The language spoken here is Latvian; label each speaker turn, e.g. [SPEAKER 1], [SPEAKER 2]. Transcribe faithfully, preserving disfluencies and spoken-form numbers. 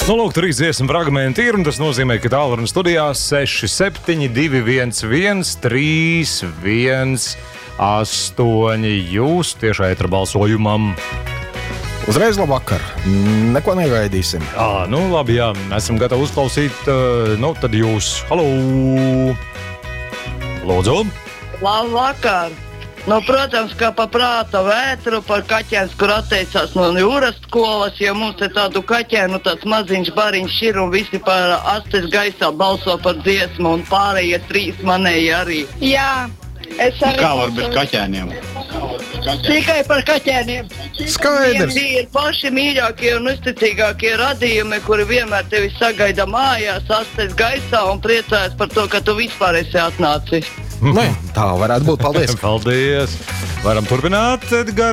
[SPEAKER 1] Nu, lūk, trīs dziesmu fragmenti ir, un tas nozīmē, ka tālruņa studijā seši septiņi divi viens viens trīs viens astoņi jūs tiešā etra balsojumam.
[SPEAKER 2] Uzreiz labvakar. Neko negaidīsim.
[SPEAKER 1] Jā, nu labi, jā. Esam gatavi uzklausīt, uh, nu tad jūs. Halo! Lūdzu!
[SPEAKER 3] Labvakar! Nu, protams, ka pa prāta vētru par kaķēns, kur atteicās no jūras skolas, jo mums te tādu kaķēnu tāds maziņš bariņš ir un visi par astes gaisā balso par dziesmu un pārējie trīs manēji arī.
[SPEAKER 4] Jā, es arī...
[SPEAKER 5] Kā var bez kaķēniem?
[SPEAKER 3] Tikai par kaķēniem.
[SPEAKER 2] Skaidrs.
[SPEAKER 3] Viņi ir paši mīļākie un uzticīgākie radījumi, kuri vienmēr tevi sagaida mājās, astes gaisā un priecājas par to, ka tu vispār esi atnācis.
[SPEAKER 2] Nē, tā varētu būt. Paldies.
[SPEAKER 1] Paldies. Varam turpināt, Edgar.